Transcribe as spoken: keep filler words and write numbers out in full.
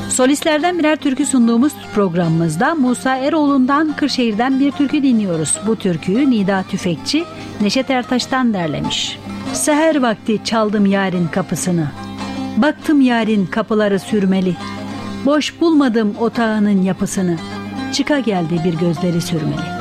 Solistlerden birer türkü sunduğumuz programımızda Musa Eroğlu'ndan Kırşehir'den bir türkü dinliyoruz. Bu türküyü Nida Tüfekçi Neşet Ertaş'tan derlemiş. Seher vakti çaldım yarın kapısını. Baktım yarın kapıları sürmeli. Boş bulmadım otağının yapısını. Çıka geldi bir gözleri sürmeli.